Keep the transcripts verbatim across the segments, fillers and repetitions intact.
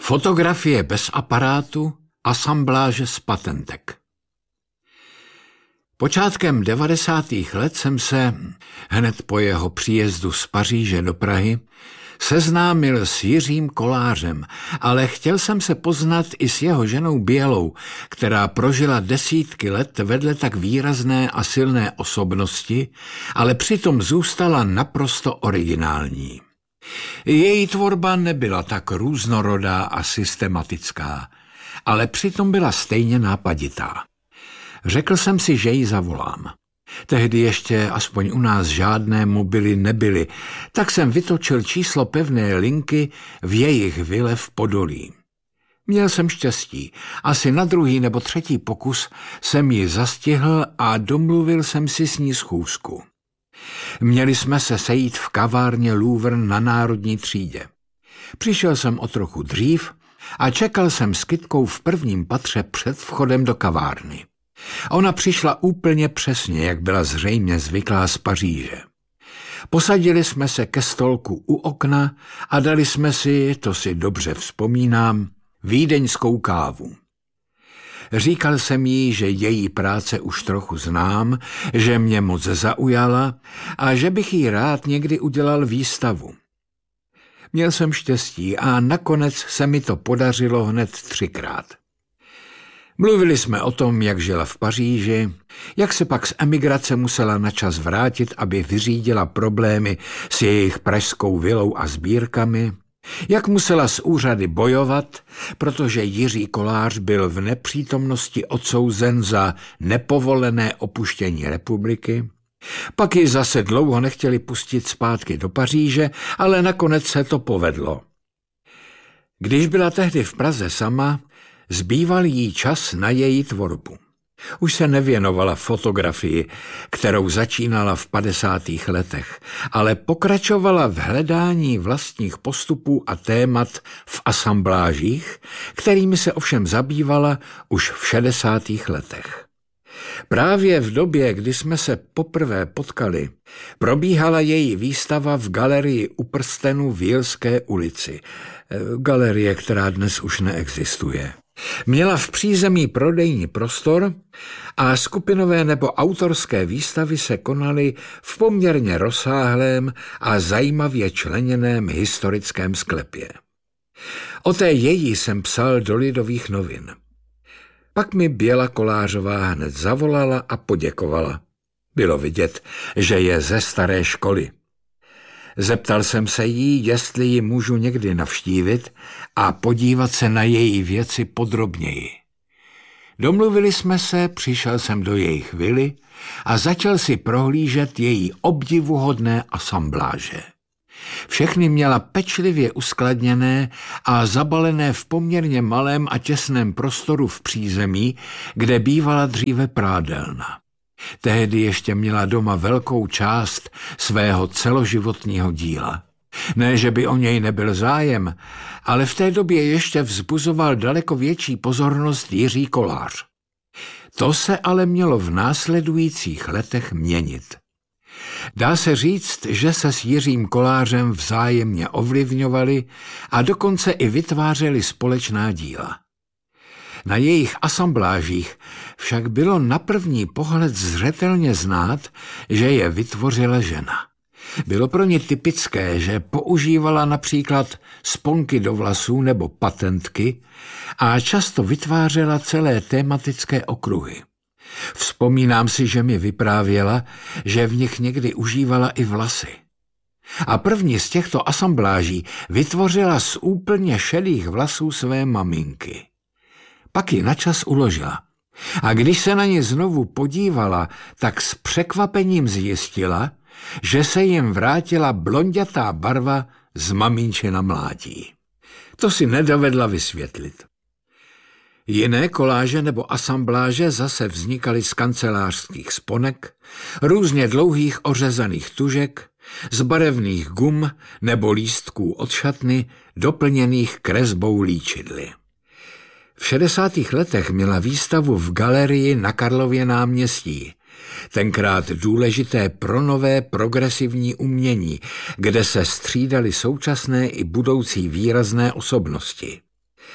Fotografie bez aparátu, asambláže z patentek. Počátkem devadesátých let jsem se, hned po jeho příjezdu z Paříže do Prahy, seznámil s Jiřím Kolářem, ale chtěl jsem se poznat i s jeho ženou Bělou, která prožila desítky let vedle tak výrazné a silné osobnosti, ale přitom zůstala naprosto originální. Její tvorba nebyla tak různorodá a systematická, ale přitom byla stejně nápaditá. Řekl jsem si, že ji zavolám. Tehdy ještě aspoň u nás žádné mobily nebyly, tak jsem vytočil číslo pevné linky v jejich vile v Podolí. Měl jsem štěstí. Asi na druhý nebo třetí pokus jsem ji zastihl a domluvil jsem si s ní schůzku. Měli jsme se sejít v kavárně Louvre na Národní třídě. Přišel jsem o trochu dřív a čekal jsem s kytkou v prvním patře před vchodem do kavárny. Ona přišla úplně přesně, jak byla zřejmě zvyklá z Paříže. Posadili jsme se ke stolku u okna a dali jsme si, to si dobře vzpomínám, vídeňskou kávu. Říkal jsem jí, že její práce už trochu znám, že mě moc zaujala a že bych jí rád někdy udělal výstavu. Měl jsem štěstí a nakonec se mi to podařilo hned třikrát. Mluvili jsme o tom, jak žila v Paříži, jak se pak z emigrace musela načas vrátit, aby vyřídila problémy s jejich pražskou vilou a sbírkami, jak musela s úřady bojovat, protože Jiří Kolář byl v nepřítomnosti odsouzen za nepovolené opuštění republiky. Pak ji zase dlouho nechtěli pustit zpátky do Paříže, ale nakonec se to povedlo. Když byla tehdy v Praze sama, zbýval jí čas na její tvorbu. Už se nevěnovala fotografii, kterou začínala v padesátých letech, ale pokračovala v hledání vlastních postupů a témat v asamblážích, kterými se ovšem zabývala už v šedesátých letech. Právě v době, kdy jsme se poprvé potkali, probíhala její výstava v galerii U prstenu v Jilské ulici, galerie, která dnes už neexistuje. Měla v přízemí prodejní prostor a skupinové nebo autorské výstavy se konaly v poměrně rozsáhlém a zajímavě členěném historickém sklepě. O té její jsem psal do Lidových novin. Pak mi Běla Kolářová hned zavolala a poděkovala. Bylo vidět, že je ze staré školy. Zeptal jsem se jí, jestli ji můžu někdy navštívit a podívat se na její věci podrobněji. Domluvili jsme se, přišel jsem do jejich vily a začal si prohlížet její obdivuhodné asambláže. Všechny měla pečlivě uskladněné a zabalené v poměrně malém a těsném prostoru v přízemí, kde bývala dříve prádelna. Tehdy ještě měla doma velkou část svého celoživotního díla. Ne, že by o něj nebyl zájem, ale v té době ještě vzbuzoval daleko větší pozornost Jiří Kolář. To se ale mělo v následujících letech měnit. Dá se říct, že se s Jiřím Kolářem vzájemně ovlivňovali a dokonce i vytvářeli společná díla. Na jejich asamblážích však bylo na první pohled zřetelně znát, že je vytvořila žena. Bylo pro ně typické, že používala například sponky do vlasů nebo patentky a často vytvářela celé tematické okruhy. Vzpomínám si, že mi vyprávěla, že v nich někdy užívala i vlasy. A první z těchto asambláží vytvořila z úplně šedých vlasů své maminky. Pak ji načas uložila. A když se na ně znovu podívala, tak s překvapením zjistila, že se jim vrátila blondětá barva z maminčina mládí. To si nedovedla vysvětlit. Jiné koláže nebo asambláže zase vznikaly z kancelářských sponek, různě dlouhých ořezaných tužek, z barevných gum nebo lístků od šatny, doplněných kresbou líčidly. V šedesátých letech měla výstavu v galerii na Karlově náměstí, tenkrát důležité pro nové progresivní umění, kde se střídaly současné i budoucí výrazné osobnosti.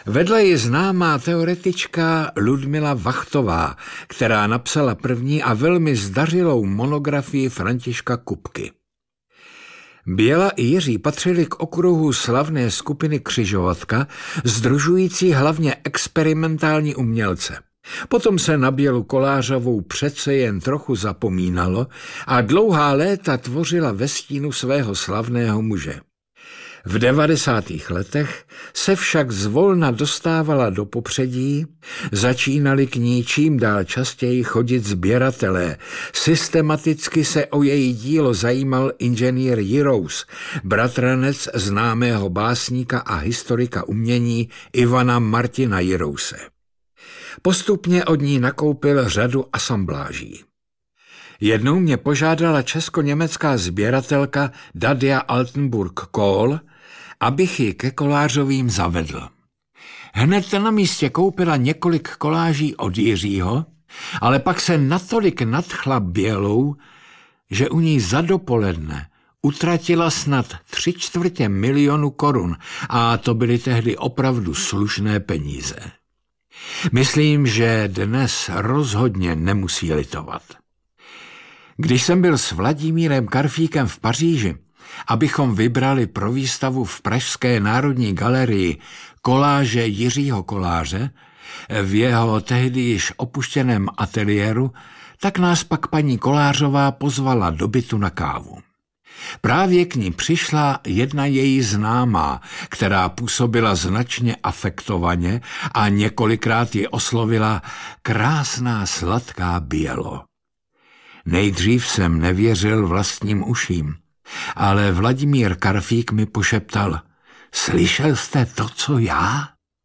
Vedla je známá teoretička Ludmila Vachtová, která napsala první a velmi zdařilou monografii Františka Kupky. Běla i Jiří patřili k okruhu slavné skupiny Křižovatka, sdružující hlavně experimentální umělce. Potom se na Bělu Kolářovou přece jen trochu zapomínalo a dlouhá léta tvořila ve stínu svého slavného muže. V devadesátých letech se však zvolna dostávala do popředí, začínali k ní čím dál častěji chodit sběratelé. Systematicky se o její dílo zajímal inženýr Jirous, bratranec známého básníka a historika umění Ivana Martina Jirouse. Postupně od ní nakoupil řadu asambláží. Jednou mě požádala česko-německá sběratelka Dadia Altenburg-Kohl, abych ji ke kolářovým zavedl. Hned na místě koupila několik koláží od Jiřího, ale pak se natolik nadchla Bělou, že u ní za dopoledne utratila snad tři čtvrtě milionu korun a to byly tehdy opravdu slušné peníze. Myslím, že dnes rozhodně nemusí litovat. Když jsem byl s Vladimírem Karfíkem v Paříži, abychom vybrali pro výstavu v Pražské národní galerii koláže Jiřího Koláře v jeho tehdy již opuštěném ateliéru, tak nás pak paní Kolářová pozvala do bytu na kávu. Právě k ní přišla jedna její známá, která působila značně afektovaně a několikrát ji oslovila krásná sladká Bělo. Nejdřív jsem nevěřil vlastním uším, ale Vladimír Karfík mi pošeptal: slyšel jste to, co já?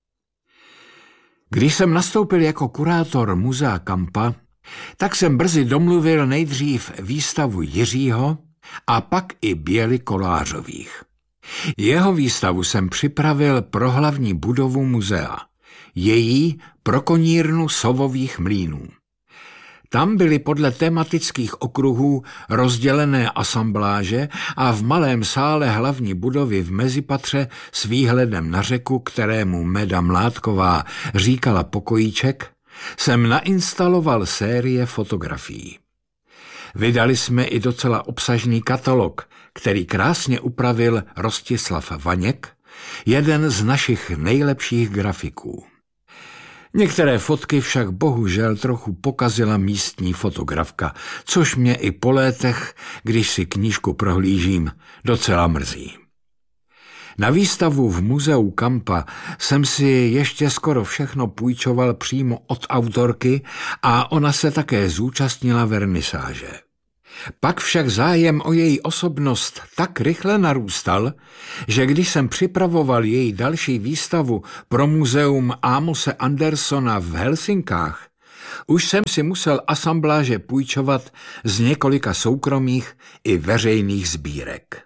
Když jsem nastoupil jako kurátor Muzea Kampa, tak jsem brzy domluvil nejdřív výstavu Jiřího a pak i Běly Kolářových. Jeho výstavu jsem připravil pro hlavní budovu muzea, její pro konírnu Sovových mlýnů. Tam byly podle tematických okruhů rozdělené asambláže a v malém sále hlavní budovy v mezipatře s výhledem na řeku, kterému Meda Mládková říkala pokojíček, jsem nainstaloval série fotografií. Vydali jsme i docela obsažný katalog, který krásně upravil Rostislav Vaněk, jeden z našich nejlepších grafiků. Některé fotky však bohužel trochu pokazila místní fotografka, což mě i po létech, když si knížku prohlížím, docela mrzí. Na výstavu v Muzeu Kampa jsem si ještě skoro všechno půjčoval přímo od autorky a ona se také zúčastnila vernisáže. Pak však zájem o její osobnost tak rychle narůstal, že když jsem připravoval její další výstavu pro muzeum Amose Andersona v Helsinkách, už jsem si musel asambláže půjčovat z několika soukromých i veřejných sbírek.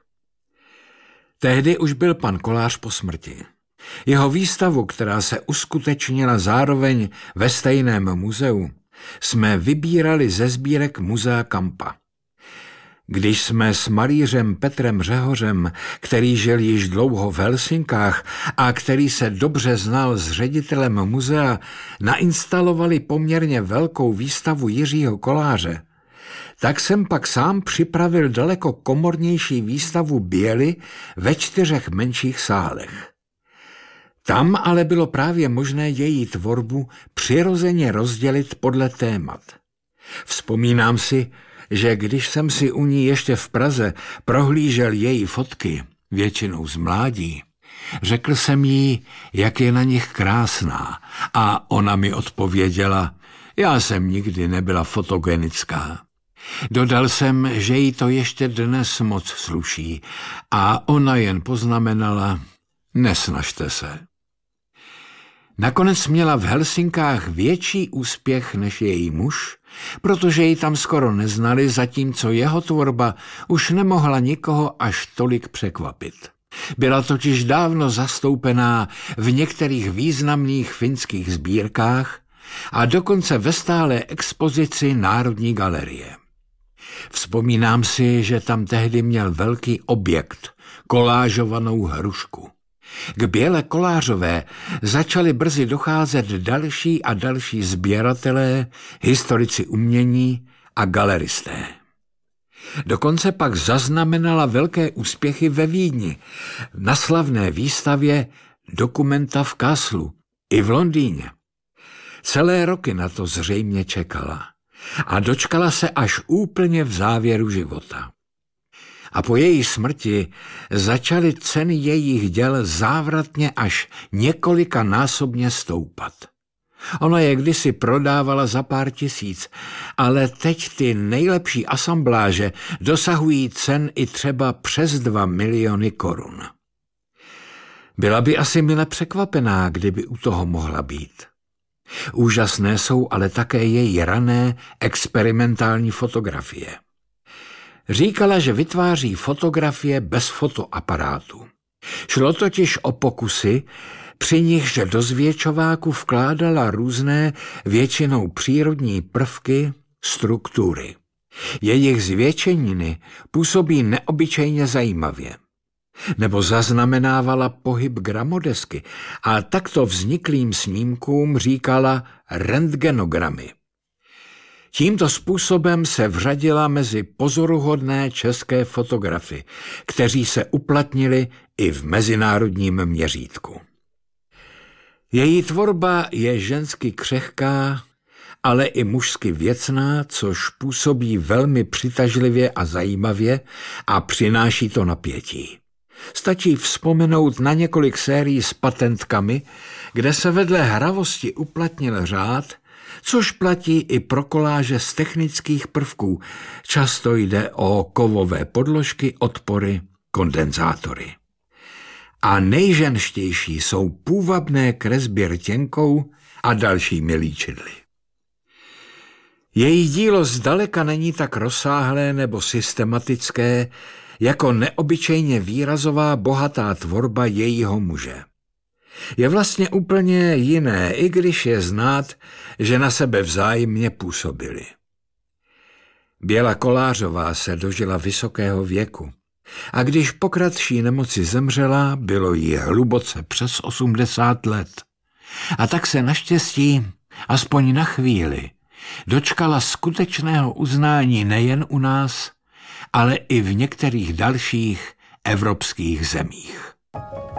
Tehdy už byl pan Kolář po smrti. Jeho výstavu, která se uskutečnila zároveň ve stejném muzeu, jsme vybírali ze sbírek Muzea Kampa. Když jsme s malířem Petrem Řehořem, který žil již dlouho v Helsinkách a který se dobře znal s ředitelem muzea, nainstalovali poměrně velkou výstavu Jiřího Koláře, tak jsem pak sám připravil daleko komornější výstavu Běly ve čtyřech menších sálech. Tam ale bylo právě možné její tvorbu přirozeně rozdělit podle témat. Vzpomínám si, že když jsem si u ní ještě v Praze prohlížel její fotky, většinou z mládí, řekl jsem jí, jak je na nich krásná, a ona mi odpověděla: já jsem nikdy nebyla fotogenická. Dodal jsem, že jí to ještě dnes moc sluší, a ona jen poznamenala: nesnažte se. Nakonec měla v Helsinkách větší úspěch než její muž, protože ji tam skoro neznali, zatímco jeho tvorba už nemohla nikoho až tolik překvapit. Byla totiž dávno zastoupená v některých významných finských sbírkách a dokonce ve stálé expozici Národní galerie. Vzpomínám si, že tam tehdy měl velký objekt, kolážovanou hrušku. K Běle Kolářové začali brzy docházet další a další sběratelé, historici umění a galeristé. Dokonce pak zaznamenala velké úspěchy ve Vídni, na slavné výstavě Dokumenta v Kasselu i v Londýně. Celé roky na to zřejmě čekala a dočkala se až úplně v závěru života. A po její smrti začaly ceny jejich děl závratně až několikanásobně stoupat. Ona je kdysi prodávala za pár tisíc, ale teď ty nejlepší asambláže dosahují cen i třeba přes dva miliony korun. Byla by asi mile překvapená, kdyby u toho mohla být. Úžasné jsou ale také její rané experimentální fotografie. Říkala, že vytváří fotografie bez fotoaparátu. Šlo totiž o pokusy, při nichž do zvětšováku vkládala různé, většinou přírodní prvky, struktury. Jejich zvětšeniny působí neobyčejně zajímavě. Nebo zaznamenávala pohyb gramodesky a takto vzniklým snímkům říkala rentgenogramy. Tímto způsobem se vřadila mezi pozoruhodné české fotografy, kteří se uplatnili i v mezinárodním měřítku. Její tvorba je žensky křehká, ale i mužsky věcná, což působí velmi přitažlivě a zajímavě a přináší to napětí. Stačí vzpomenout na několik sérií s patentkami, kde se vedle hravosti uplatnil řád, což platí i pro koláže z technických prvků. Často jde o kovové podložky, odpory, kondenzátory. A nejženštější jsou půvabné kresby rtěnkou a dalšími líčidly. Její dílo zdaleka není tak rozsáhlé nebo systematické, jako neobyčejně výrazová bohatá tvorba jejího muže. Je vlastně úplně jiné, i když je znát, že na sebe vzájemně působili. Běla Kolářová se dožila vysokého věku a když po kratší nemoci zemřela, bylo jí hluboce přes osmdesát let. A tak se naštěstí, aspoň na chvíli, dočkala skutečného uznání nejen u nás, ale i v některých dalších evropských zemích.